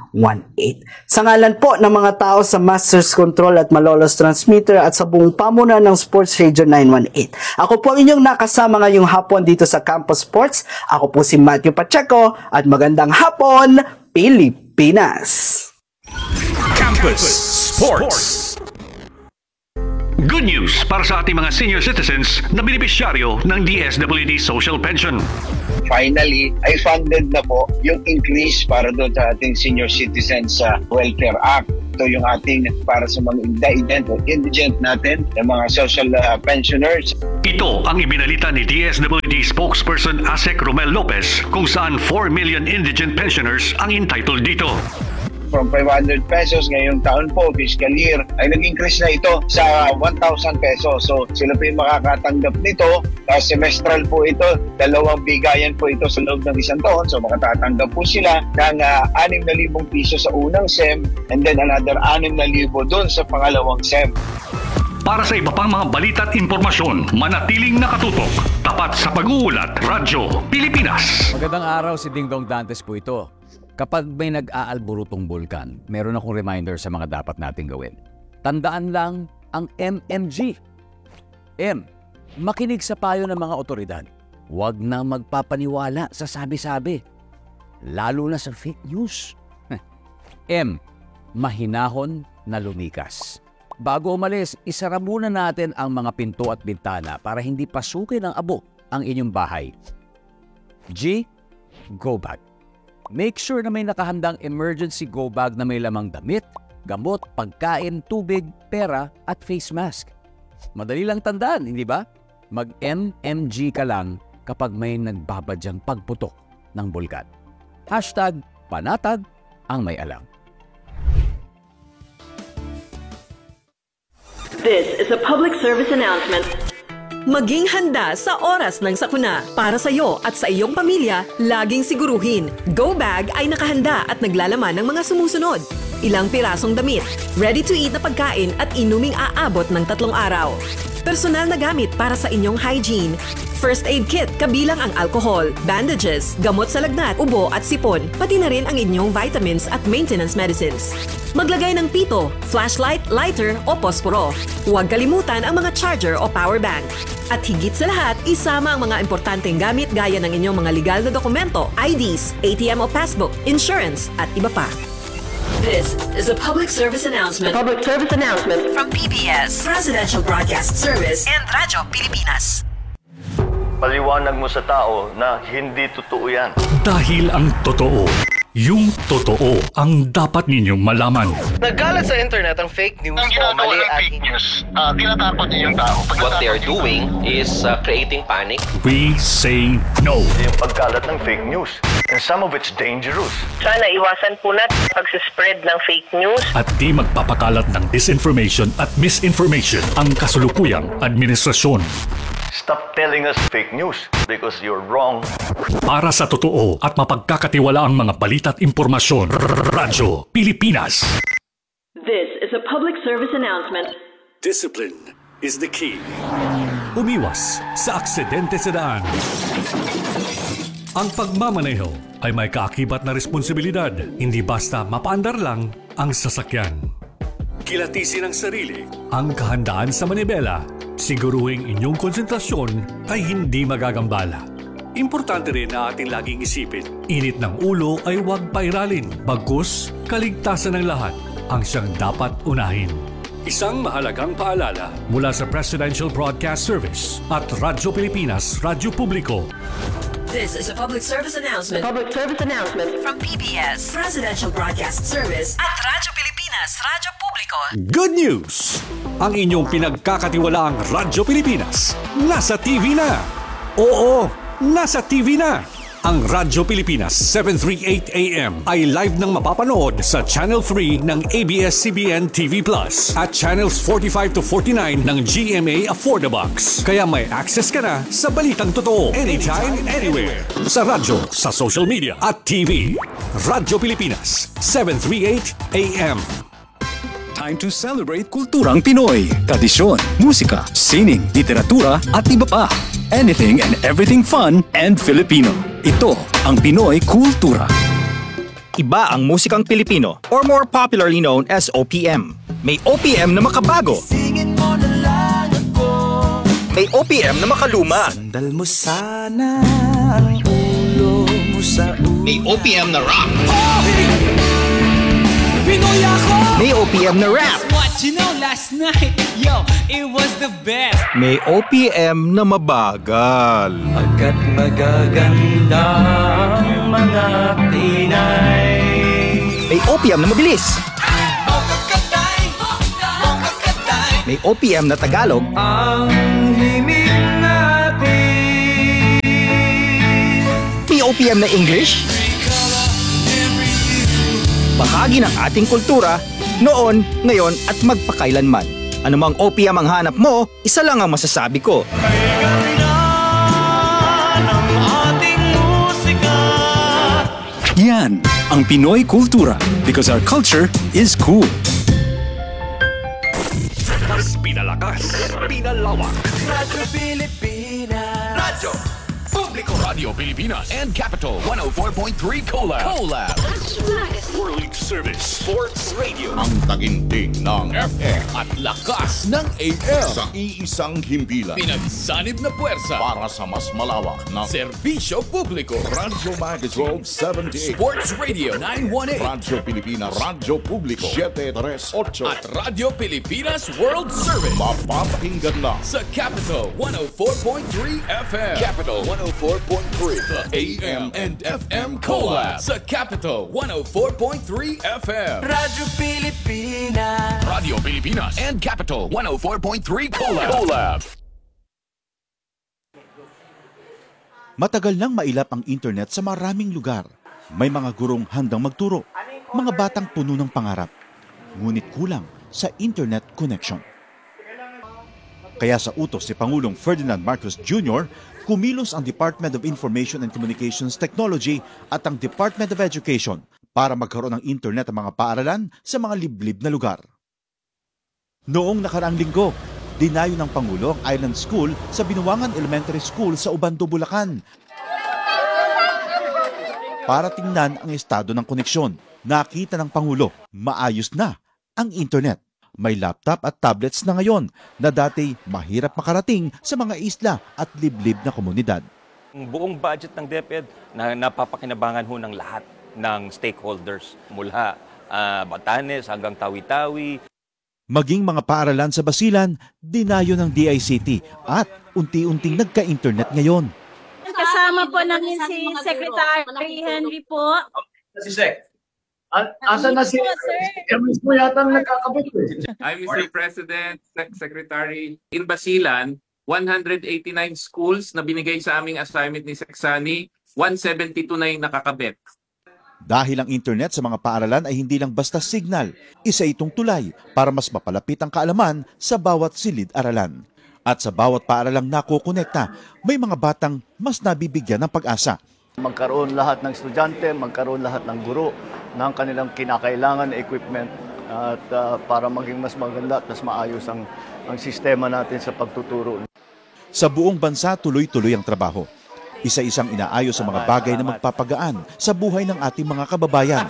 one eight. Sa ngalan po ng mga tao sa Masters Control at Malolos Transmitter at sa buong pamunan ng Sports Radio nine one eight. Ako po ang inyong nakasama ngayong hapon dito sa Campus Sports. Ako po si Matthew Pacheco at magandang hapon, Pilipinas! Campus Sports. Good news para sa ating mga senior citizens na benepisyaryo ng D S W D Social Pension. Finally, ay funded na po yung increase para doon sa ating Senior Citizens uh, Welfare Act. Ito yung ating para sa mga indigent o indigent natin, yung mga social uh, pensioners. Ito ang ibinalita ni D S W D spokesperson Asek Romel Lopez kung saan four million indigent pensioners ang entitled dito. From five hundred pesos ngayong taon po, fiscal year, ay nag-increase na ito sa one thousand pesos. So sila po yung makakatanggap nito. Uh, semestral po ito, dalawang bigayan po ito sa loob ng isang taon. So makatatanggap po sila ng uh, six thousand piso sa unang S E M and then another six thousand doon sa pangalawang S E M. Para sa iba pang mga balita at impormasyon, manatiling nakatutok. Tapat sa pag-uulat, Radyo Pilipinas. Magandang araw, si Dingdong Dantes po ito. Kapag may nag-aalburutong bulkan, meron akong reminder sa mga dapat nating gawin. Tandaan lang ang M M G. M. Makinig sa payo ng mga otoridad. Huwag na magpapaniwala sa sabi-sabi. Lalo na sa fake news. M. Mahinahon na lumikas. Bago umalis, isara muna natin ang mga pinto at bintana para hindi pasukin ng abo ang inyong bahay. G. Go bag. Make sure na may nakahandang emergency go bag na may lamang damit, gamot, pagkain, tubig, pera at face mask. Madali lang tandaan, hindi ba? Mag-M M G ka lang kapag may nagbabadyang pagputok ng bulkan. Hashtag panatag ang may alam. This is a public service announcement. Maging handa sa oras ng sakuna. Para sa iyo at sa iyong pamilya, laging siguruhin, Go Bag ay nakahanda at naglalaman ng mga sumusunod. Ilang pirasong damit, ready-to-eat na pagkain at inuming aabot ng tatlong araw. Personal na gamit para sa inyong hygiene. First aid kit kabilang ang alcohol, bandages, gamot sa lagnat, ubo at sipon, pati na rin ang inyong vitamins at maintenance medicines. Maglagay ng pito, flashlight, lighter o posporo. Huwag kalimutan ang mga charger o power bank. At higit sa lahat, isama ang mga importanteng gamit gaya ng inyong mga legal na dokumento, I Ds, A T M o passbook, insurance at iba pa. This is a public service announcement. Public service announcement From P B S, Presidential Broadcast Service and Radyo Pilipinas. Paliwanag mo sa tao na hindi totoo yan. Dahil ang totoo, yung totoo ang dapat ninyong malaman. Nagkalat sa internet ang fake news ang o mali at fake news, uh, tinatapon niyo yung tao. What they are doing is uh, creating panic. We say no. Yung pagkalat ng fake news. And some of it's dangerous. Sana iwasan po natin pag-spread ng fake news. At di magpapakalat ng disinformation at misinformation ang kasulukuyang administrasyon. Stop telling us fake news because you're wrong. Para sa totoo at mapagkakatiwalaang mga balita at impormasyon, Radyo Pilipinas. This is a public service announcement. Discipline is the key. Umiwas sa aksidente sa daan. Ang pagmamaneho ay may kaakibat na responsibilidad, hindi basta mapaandar lang ang sasakyan. Kilatisin ang sarili, ang kahandaan sa manibela, siguruhing inyong konsentrasyon ay hindi magagambala. Importante rin na ating laging isipin, init ng ulo ay huwag pairalin, bagkus kaligtasan ng lahat ang siyang dapat unahin. Isang mahalagang paalala mula sa Presidential Broadcast Service at Radyo Pilipinas, Radyo Publiko. This is a public service announcement. Public service announcement From P B S, Presidential Broadcast Service at Radyo Pilipinas, Radyo Publiko. Good news! Ang inyong pinagkakatiwalaang Radyo Pilipinas nasa T V na. Oo, nasa T V na. Ang Radyo Pilipinas seven thirty-eight A M ay live nang mapapanood sa Channel three ng A B S C B N T V Plus at Channels forty-five to forty-nine ng G M A Affordabox. Kaya may access ka na sa balitang totoo anytime, anywhere. Sa radyo, sa social media at T V. Radyo Pilipinas seven thirty-eight A M. Time to celebrate kulturang Pinoy, tradisyon, musika, sining, literatura at iba pa. Anything and everything fun and Filipino. Ito ang Pinoy Kultura. Iba ang musikang Pilipino or more popularly known as O P M. May O P M na makabago. May O P M na makaluma. Sandal mo sana ang ulo mo sa ulo. May O P M na rock. Pinoy ako! May O P M na rap. What you know last night, yo, it was the best. May O P M na mabagal. Agad magaganda ang mga Pinay. May O P M na mabilis. May O P M na Tagalog. Ang himig natin. May O P M na English. Bahagi ng ating kultura, noon, ngayon at magpakailanman. Anumang O P M ang hanap mo, isa lang ang masasabi ko. Yan ang Pinoy kultura because our culture is cool. Mas pinalakas, pinalawak. Radyo Pilipinas. Radyo Publiko, Radio Pilipinas and Capital one oh four point three Collab. Collab. World Service Sports Radio. Ang taginting ng F M at lakas ng A M. Sa iisang himpilan. Pinagsanib na puwersa Para sa mas malawak na serbisyo publiko. Radyo Magazine seventy-eight. Sports Radio nine one eight. Radyo Pilipinas. Radyo Publiko seven three eight. At Radio Pilipinas World Service. Mapapakinggan lang Sa Capital one oh four point three F M. Capital one oh four point three. The A M and F M Collab. Sa Capital one oh four point three F M. Radyo Pilipinas. Radio Pilipinas and Capital one oh four point three Collab. Collab. Matagal nang mailap ang internet sa maraming lugar. May mga gurong handang magturo, mga batang puno ng pangarap. Ngunit kulang sa internet connection. Kaya sa utos si Pangulong Ferdinand Marcos Junior, kumilos ang Department of Information and Communications Technology at ang Department of Education para magkaroon ng internet ang mga paaralan sa mga liblib na lugar. Noong nakaraang linggo, dinayo ng Pangulo ang Island School sa Binuangan Elementary School sa Ubando, Bulacan. Para tingnan ang estado ng koneksyon, nakita ng Pangulo, maayos na ang internet. May laptop at tablets na ngayon na dati mahirap makarating sa mga isla at liblib na komunidad. Ang buong budget ng DepEd na napapakinabangan ho ng lahat ng stakeholders mula uh, Batanes hanggang Tawi-Tawi. Maging mga paaralan sa Basilan, dinayo ng D I C T at unti-unting nagka-internet ngayon. Kasama po namin si Secretary Henry po. Si Sec. Asan na si Emis mo yata nagkakabit eh. I'm Mister President, Sec- Secretary. In Basilan, one hundred eighty-nine schools na binigay sa aming assignment ni Seksani, one seventy-two na yung nakakabit. Dahil ang internet sa mga paaralan ay hindi lang basta signal, isa itong tulay para mas mapalapit ang kaalaman sa bawat silid-aralan. At sa bawat paaralang nakukonekta, may mga batang mas nabibigyan ng pag-asa. Magkaroon lahat ng estudyante, magkaroon lahat ng guro ng kanilang kinakailangan na equipment at uh, para maging mas maganda at mas maayos ang, ang sistema natin sa pagtuturo. Sa buong bansa, tuloy-tuloy ang trabaho. Isa-isang inaayos ang mga bagay na magpapagaan sa buhay ng ating mga kababayan.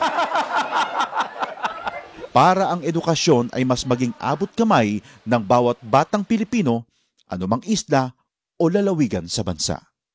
Para ang edukasyon ay mas maging abot kamay ng bawat batang Pilipino, anumang isla o lalawigan sa bansa.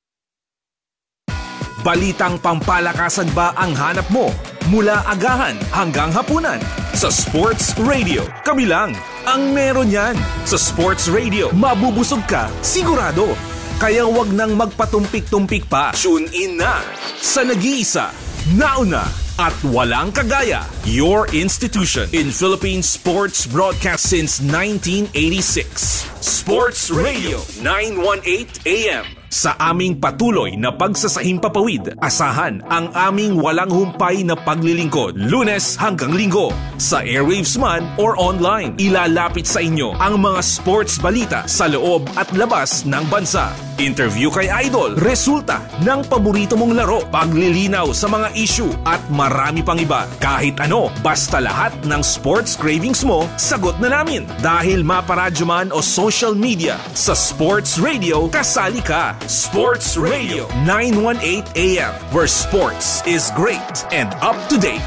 Balitang pampalakasan ba ang hanap mo? Mula agahan hanggang hapunan. Sa Sports Radio, kami lang ang meron yan. Sa Sports Radio, mabubusog ka, sigurado. Kaya wag nang magpatumpik-tumpik pa. Tune in na sa nag-iisa, nauna at walang kagaya. Your institution in Philippine sports broadcast since nineteen eighty-six. Sports Radio nine eighteen A M. Sa aming patuloy na pagsasahing papawid, asahan ang aming walang humpay na paglilingkod. Lunes hanggang Linggo. Sa airwaves man or online, ilalapit sa inyo ang mga sports balita sa loob at labas ng bansa. interview kay idol, resulta ng paborito mong laro, paglilinaw sa mga issue at marami pang iba. Kahit ano, basta lahat ng sports cravings mo, sagot na namin. Dahil maparadyo man o social media, sa Sports Radio, kasali ka. Sports Radio nine eighteen A M, where sports is great and up to date.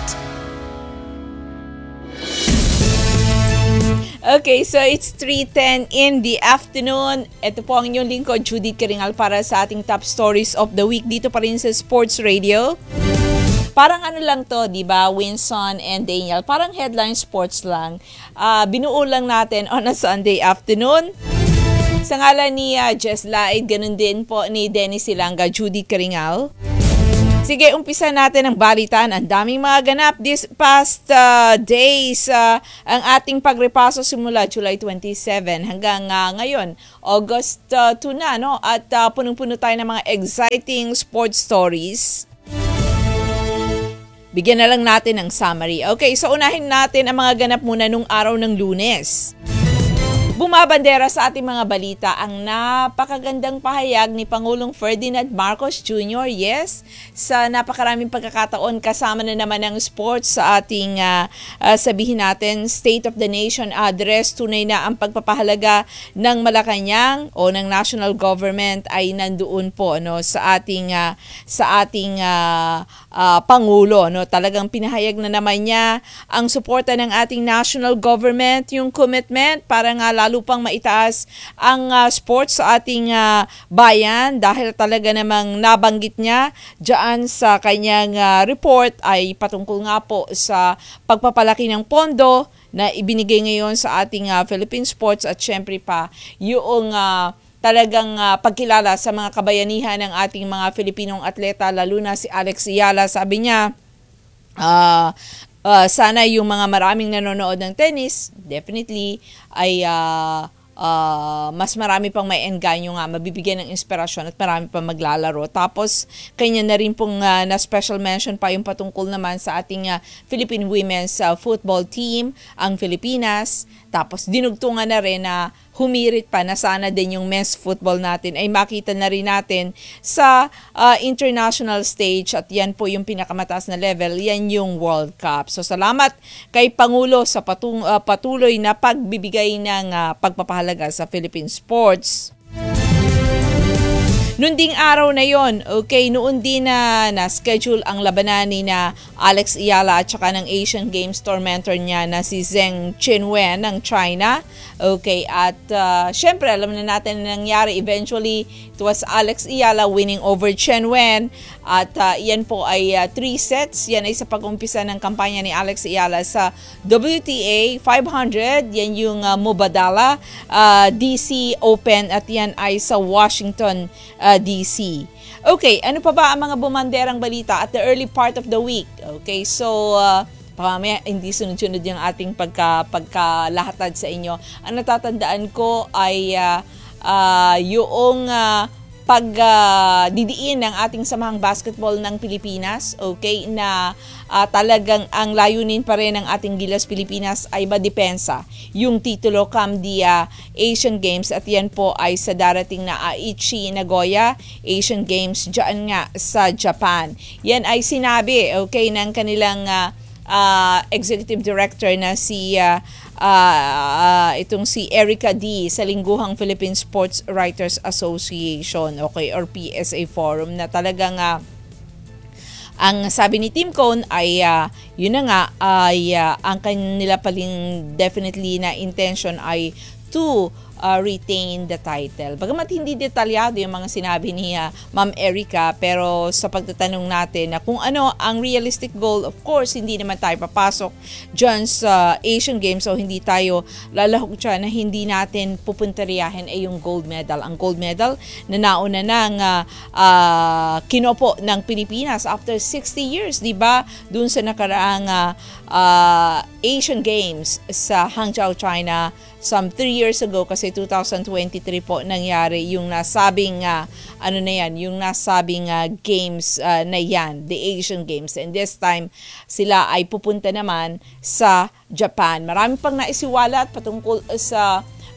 Okay, so it's three ten in the afternoon. Ito po ang inyong lingkod, Judy Kiringal, para sa ating top stories of the week dito pa rin sa Sports Radio. Parang ano lang to, di ba, Winson and Daniel? Parang headline sports lang. Uh, binuo lang natin on a Sunday afternoon. Sa ngalan ni uh, Jess Laid, ganun din po ni Dennis Silanga, Judy Kiringal. Sige, umpisa natin ang balitan. Ang daming mga ganap this past uh, days. Uh, ang ating pagrepaso simula July twenty-seven hanggang uh, ngayon, August uh, two na, no? At uh, punong-puno tayo ng mga exciting sports stories. Bigyan na lang natin ng summary. Okay, so unahin natin ang mga ganap muna nung araw ng Lunes. Bumabandera sa ating mga balita ang napakagandang pahayag ni Pangulong Ferdinand Marcos Junior Yes, sa napakaraming pagkakataon kasama na naman ng sports sa ating uh, uh, sabihin natin State of the Nation address. Tunay na ang pagpapahalaga ng Malacanang o ng national government ay nandoon po, no, sa ating uh, sa ating uh, uh, Pangulo, no. Talagang pinahayag na naman niya ang suporta ng ating national government, yung commitment para nga lalo pang maitaas ang uh, sports sa ating uh, bayan, dahil talaga namang nabanggit niya diyan sa kanyang uh, report ay patungkol nga po sa pagpapalaki ng pondo na ibinigay ngayon sa ating uh, Philippine sports, at syempre pa yung uh, talagang uh, pagkilala sa mga kabayanihan ng ating mga Filipinong atleta, lalo na si Alex Ayala. Sabi niya, uh, Uh, sana yung mga maraming nanonood ng tennis, definitely, ay uh, uh, mas marami pang may engganyo nga, mabibigyan ng inspirasyon at marami pang maglalaro. Tapos, kanya na rin pong uh, na special mention pa yung patungkol naman sa ating uh, Philippine Women's uh, Football Team, ang Pilipinas. Tapos, dinugtungan na rin na humirit pa na sana din yung men's football natin ay makita na rin natin sa uh, international stage, at yan po yung pinakamataas na level, yan yung World Cup. So salamat kay Pangulo sa patung, uh, patuloy na pagbibigay ng uh, pagpapahalaga sa Philippine sports. Noon ding araw na yon, okay, noon din na na-schedule ang labanan ni na Alex Ayala at saka ng Asian Games tour mentor niya na si Zheng Qinwen ng China. Okay, at uh, syempre alam na natin na nangyari eventually. It was Alex Ayala winning over Qinwen, at uh, yan po ay uh, three sets. Yan ay sa pag-umpisa ng kampanya ni Alex Ayala sa W T A five hundred. Yan yung uh, Mubadala uh, D C Open, at yan ay sa Washington uh, D C. Okay, ano pa ba ang mga bumanderang balita at the early part of the week? Okay, so uh, Pakamaya, hindi sunod-sunod yung ating pagka, pagkalahatad sa inyo. Ang natatandaan ko ay uh, uh, yung uh, pagdidiin uh, ng ating samahang basketball ng Pilipinas, okay, na uh, talagang ang layunin pa rin ng ating Gilas Pilipinas ay madepensa yung titulo come the uh, Asian Games, at yan po ay sa darating na Aichi Nagoya Asian Games dyan nga sa Japan. Yan ay sinabi, okay, ng kanilang uh, Uh, executive director na si uh, uh, uh, itong si Erica D sa Lingguhang Philippine Sports Writers Association, okay, or P S A Forum, na talagang uh, ang sabi ni Tim Cone ay uh, yun na nga ay uh, ang kanila paling definitely na intention ay to uh, retain the title. Bagamat hindi detalyado yung mga sinabi ni uh, Ma'am Erica, pero sa pagtatanong natin na kung ano ang realistic goal, of course, hindi naman tayo papasok dyan sa Asian Games, so hindi tayo lalahok dyan na hindi natin pupunteriyahin ay yung gold medal. Ang gold medal na nauna ng uh, uh, kinopo ng Pilipinas after sixty years, di ba? Doon sa nakaraang uh, uh, Asian Games sa Hangzhou, China, some three years ago, kasi two thousand twenty-three po nangyari yung nasabing uh, ano na yan, yung nasabing uh, games uh, na yan, the Asian Games, and this time sila ay pupunta naman sa Japan. Marami pang naisiwalat patungkol sa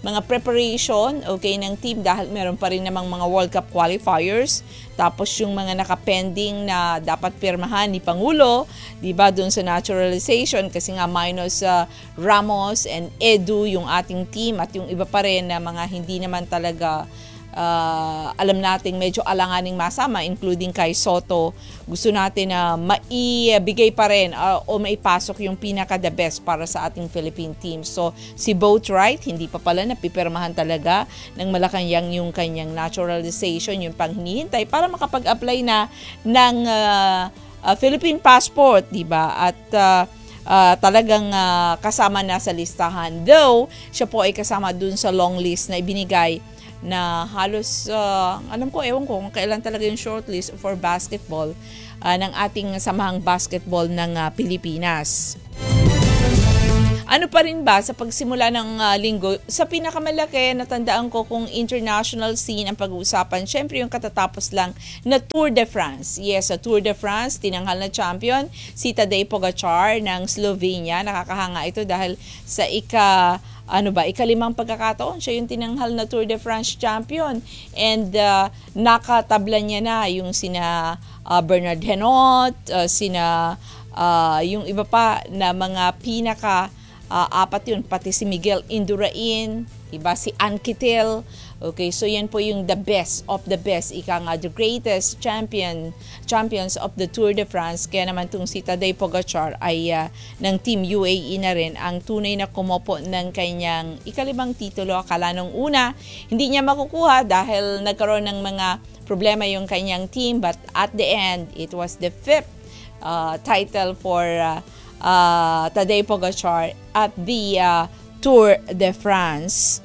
mga preparation, okay, ng team dahil meron pa rin namang mga World Cup qualifiers. Tapos yung mga nakapending na dapat pirmahan ni Pangulo, di ba, doon sa naturalization kasi nga minus uh, Ramos and Edu yung ating team at yung iba pa rin na mga hindi naman talaga Uh, alam nating medyo alanganing masama, including kay Soto. Gusto natin na uh, maibigay pa rin uh, o maipasok yung pinaka the best para sa ating Philippine team. So si Boatwright hindi pa pala napipirmahan talaga ng Malacanang yung kanyang naturalization, yung panghinihintay para makapag-apply na ng uh, uh, Philippine passport, di ba? At uh, Uh, talagang uh, kasama na sa listahan. Though, siya po ay kasama dun sa long list na ibinigay na halos, uh, alam ko, ewan ko kung kailan talaga yung shortlist for basketball uh, ng ating samahang basketball ng uh, Pilipinas. Ano pa rin ba sa pagsimula ng uh, linggo? Sa pinakamalaki, natandaan ko kung international scene ang pag-uusapan. Siyempre yung katatapos lang na Tour de France. Yes, sa Tour de France, tinanghal na champion si Tadej Pogačar ng Slovenia. Nakakahanga ito dahil sa ika... ano ba, ikalimang pagkakataon, siya yung tinanghal na Tour de France champion. And uh, nakatabla niya na yung sina uh, Bernard Hinault, uh, sina uh, yung iba pa na mga pinaka uh, apat yun, pati si Miguel Indurain, diba, si Anquetil. Okay, so yan po yung the best of the best, ika nga the greatest champion champions of the Tour de France. Kaya naman itong si Tadej Pogačar ay uh, ng Team U A E na rin ang tunay na kumopo ng kanyang ikalimang titulo. Akala nung una hindi niya makukuha dahil nagkaroon ng mga problema yung kanyang team, but at the end it was the fifth uh, title for uh, uh, Tadej Pogačar at the uh, Tour de France.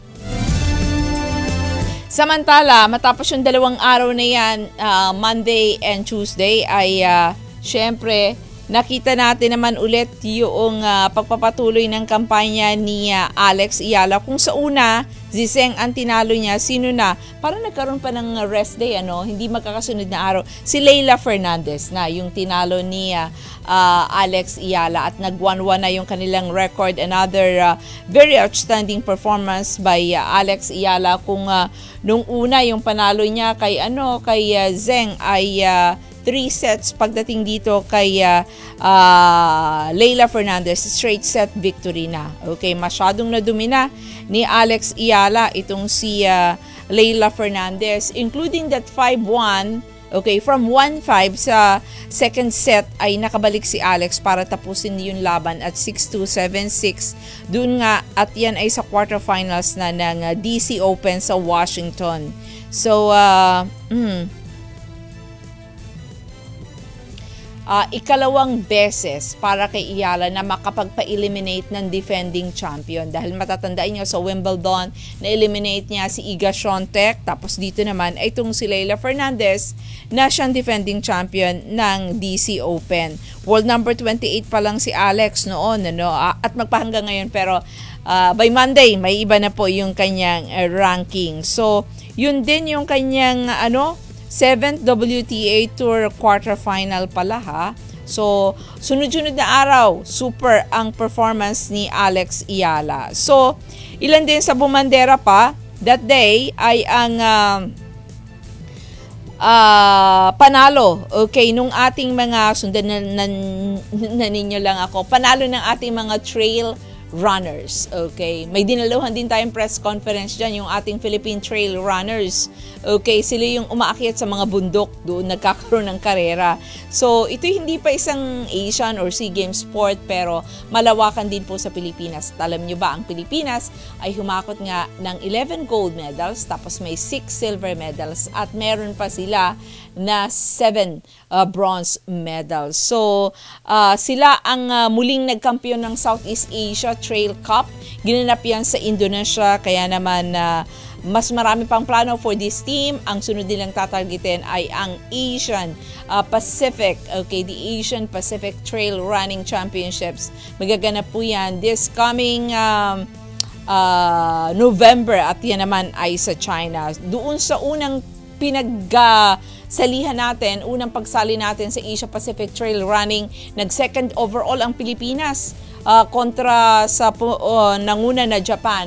Samantala, matapos yung dalawang araw na yan, uh, Monday and Tuesday, ay uh, syempre nakita natin naman ulit yung uh, pagpapatuloy ng kampanya ni uh, Alex Ayala. Kung sa una, Zizeng ang tinalo niya, sino na? Parang nagkaroon pa ng rest day, ano? Hindi magkakasunod na araw. Si Leila Fernandez na yung tinalo ni uh, uh, Alex Ayala at nag one one na yung kanilang record. Another uh, very outstanding performance by uh, Alex Ayala. Kung uh, nung una yung panalo niya kay ano kay uh, Zeng ay uh, three sets, pagdating dito kay uh, uh, Leila Fernandez, straight set victory na. Okay, masyadong nadumi na ni Alex Ayala itong si uh, Leila Fernandez, including that five one. Okay, from one five sa second set ay nakabalik si Alex para tapusin yung laban at six two, seven six. Doon nga, at yan ay sa quarterfinals na ng uh, D C Open sa Washington. So, uh, mm, Uh, ikalawang beses para kay Ayala na makapagpa-eliminate ng defending champion. Dahil matatandaan nyo sa Wimbledon, na-eliminate niya si Iga Świątek. Tapos dito naman ay itong si Leila Fernandez na siyang defending champion ng D C Open. World number twenty-eight pa lang si Alex noon, ano? At magpahanggang ngayon, pero uh, by Monday, may iba na po yung kanyang uh, ranking. So, yun din yung kanyang ano, seventh W T A Tour quarterfinal pala, ha. So, sunod-sunod na araw, super ang performance ni Alex Ayala. So, ilan din sa bumandera pa, that day ay ang uh, uh, panalo, okay, nung ating mga, sundan na, na, na ninyo lang ako, panalo ng ating mga trail runners. Okay, may dinaluhan din tayong press conference dyan, yung ating Philippine Trail Runners. Okay, sila yung umaakyat sa mga bundok, doon nagkakaroon ng karera. So, ito hindi pa isang Asian or SEA Games sport, pero malawakan din po sa Pilipinas. Alam nyo ba, ang Pilipinas ay humakot nga ng eleven gold medals, tapos may six silver medals, at meron pa sila na seven uh, bronze medals. So, uh, sila ang uh, muling nagkampiyon ng Southeast Asia Trail Cup. Ginanap yan sa Indonesia, kaya naman uh, mas marami pang plano for this team. Ang sunod nilang tatargetin ay ang Asian uh, Pacific, okay, the Asian Pacific Trail Running Championships. Magaganap po yan this coming um, uh, November, at yan naman ay sa China. Doon sa unang pinag uh, salihan natin, unang pagsali natin sa Asia Pacific Trail Running, nag-second overall ang Pilipinas uh, kontra sa uh, nanguna na Japan.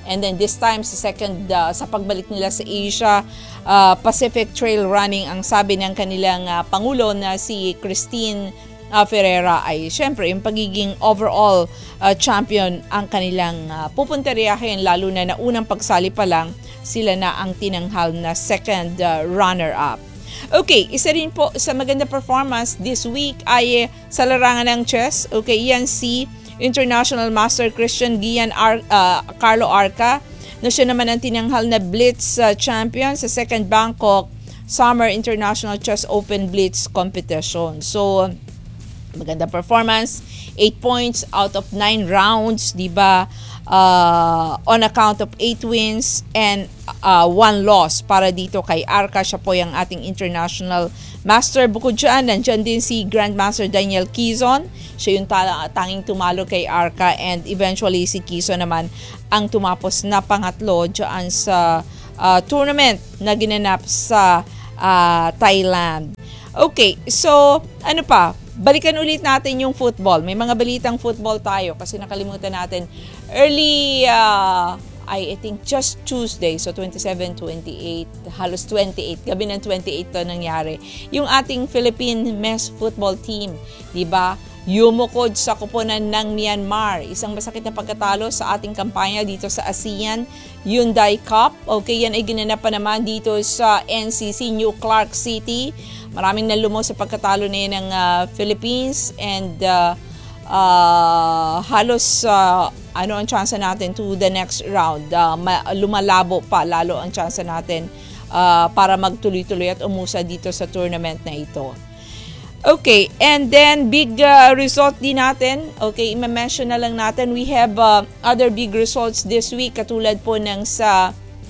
And then this time sa second uh, sa pagbalik nila sa Asia uh, Pacific Trail Running, ang sabi ng kanilang uh, pangulo na si Christine uh, Ferreira ay syempre yung pagiging overall uh, champion ang kanilang uh, pupunteriyahin, lalo na na unang pagsali pa lang sila na ang tinanghal na second uh, runner-up. Okay, isa rin po sa maganda performance this week ay sa larangan ng chess. Okay, yan si International Master Christian Gian Ar- uh, Carlo Arca na siya naman ang tinanghal na Blitz uh, champion sa second Bangkok Summer International Chess Open Blitz competition. So, maganda performance, eight points out of nine rounds, di ba? Uh, on account of eight wins and uh, one loss para dito kay Arca. Siya po yung ating international master. Bukod dyan, nandyan din si Grandmaster Daniel Quizon. Siya yung ta- tanging tumalo kay Arca, and eventually si Quizon naman ang tumapos na pangatlo dyan sa uh, tournament na ginanap sa uh, Thailand. Okay, so ano pa? Balikan ulit natin yung football. May mga balitang football tayo kasi nakalimutan natin. Early, uh, I, I think just Tuesday, so twenty-seven, twenty-eight, halos twenty-eight, gabi ng twenty-eight to nangyari. Yung ating Philippine men's football team, di ba? Yumukod sa koponan ng Myanmar. Isang masakit na pagkatalo sa ating kampanya dito sa ASEAN Hyundai Cup. Okay, yan ay ginanap pa naman dito sa N C C New Clark City. Maraming nalumos sa pagkatalo na yun ng uh, Philippines, and uh, uh, halos uh, ano ang chance natin to the next round. Uh, lumalabo pa lalo ang chance natin uh, para magtuloy-tuloy at umusa dito sa tournament na ito. Okay, and then big uh, result din natin. Okay, i-mention na lang natin. We have uh, other big results this week, katulad po ng sa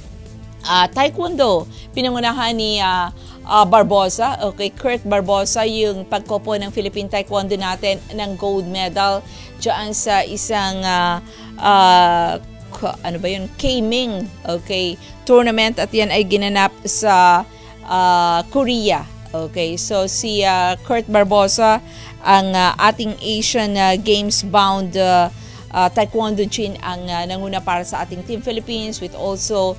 uh, Taekwondo. Pinangunahan ni uh, uh, Barbosa, okay, Kurt Barbosa, yung pagkopo ng Philippine Taekwondo natin ng gold medal dyan sa isang uh, uh, ano ba yun, K-Ming, okay, tournament, at yan ay ginanap sa uh, Korea. Okay, so si uh, Kurt Barbosa, ang uh, ating Asian uh, Games bound uh, uh, Taekwondo Chin, ang uh, nanguna para sa ating Team Philippines, with also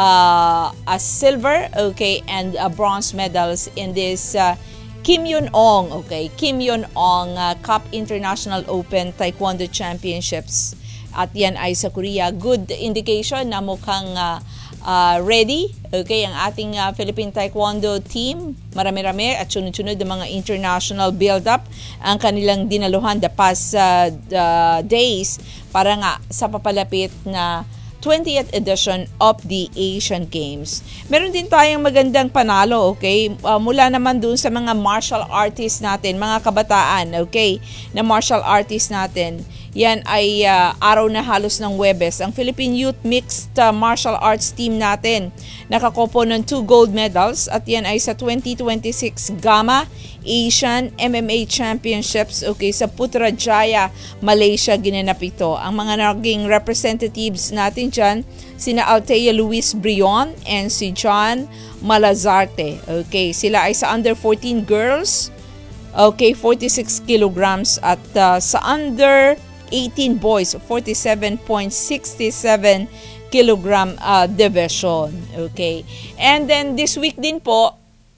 uh, a silver, okay, and uh, bronze medals in this uh, Kim Yun-ong, okay, Kim Yun-ong uh, Cup International Open Taekwondo Championships. At yan ay sa Korea. Good indication na mukhang uh, Uh, ready, okay, ang ating uh, Philippine Taekwondo team. Marami-rami at sunod-sunod ng mga international build-up ang kanilang dinaluhan the past uh, the days para nga sa papalapit na twentieth edition of the Asian Games. Meron din tayong magandang panalo, okay, uh, mula naman dun sa mga martial artists natin, mga kabataan, okay, na martial artists natin. Yan ay uh, araw na halos ng Huwebes. Ang Philippine Youth Mixed uh, Martial Arts Team natin nakakopo ng two gold medals, at yan ay sa twenty twenty-six GAMA Asian M M A Championships, okay, sa Putrajaya, Malaysia ginanap ito. Ang mga naging representatives natin dyan, sina Althea Luis Brion and si John Malazarte. Okay, sila ay sa under fourteen girls, okay, forty-six kilograms, at uh, sa under eighteen boys, forty-seven point six seven kilogram uh, division. Okay. And then this week din po,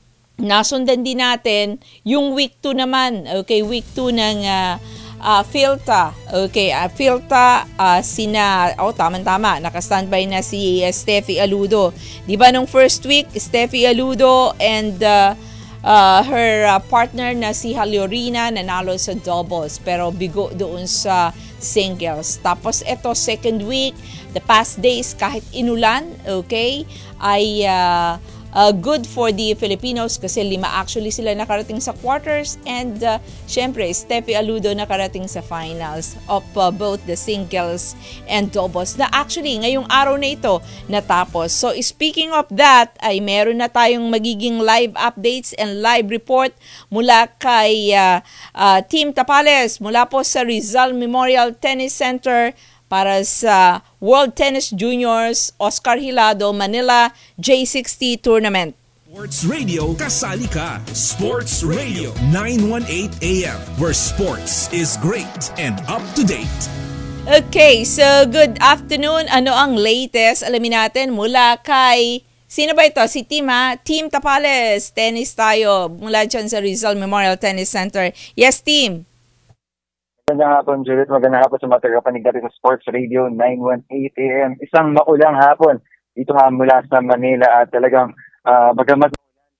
nasundan din natin yung week two naman. Okay, week two ng uh, uh, PhilTA. Okay, uh, PhilTA, uh, sina, oh, tama-tama, nakastandby na si uh, Steffi Aludo. Di ba nung first week, Steffi Aludo and uh, Uh, her uh, partner na si Haliorina nanalo sa doubles, pero bigo doon sa singles. Tapos ito, second week, the past days, kahit inulan, okay, ay uh, uh, good for the Filipinos kasi lima actually sila nakarating sa quarters, and uh, syempre Steffi Aludo nakarating sa finals of uh, both the singles and doubles na actually ngayong araw na ito natapos. So speaking of that, ay meron na tayong magiging live updates and live report mula kay uh, uh, Team Tapales mula po sa Rizal Memorial Tennis Center para sa World Tennis Juniors Oscar Hilado Manila J sixty Tournament. Sports Radio, kasali ka. Sports Radio nine eighteen A M, where sports is great and up to date. Okay, so good afternoon. Ano ang latest? Alamin natin mula kay... Sino ba ito? Si Team ha? Team Tapales. Tennis tayo. Mula dyan sa Rizal Memorial Tennis Center. Yes, Team. Magandang hapon, Judith. Magandang hapon sa mga tagapanig natin sa Sports Radio nine eighteen A M. Isang maulang hapon dito nga mula sa Manila at talagang uh, bagamat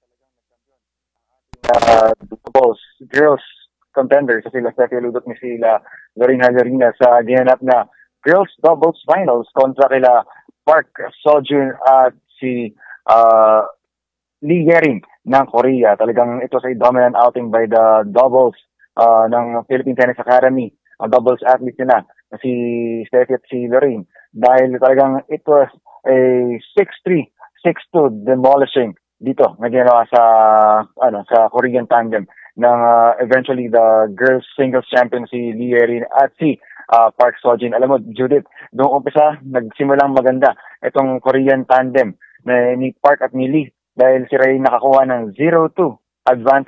uh, doubles, girls contenders sa sila Steffi Ludot ni sila Lorena Lorena sa ginanap na girls doubles finals kontra kila Park Seo-jun at si uh, Lee Yering ng Korea. Talagang ito sa dominant outing by the doubles uh, ng Philippine Tennis Academy, ang doubles athlete nila na si Steffi at si Lorraine. Dahil talagang it was a six three, six two demolishing dito na ginawa sa ano sa Korean tandem ng uh, eventually the girls singles champion si Lee Yering at si uh, Park Seo-jun. Alam mo, Judith, doon umpisa nagsimulang maganda itong Korean tandem na ni Park at ni Lee dahil si Ray nakakuha ng zero two advantage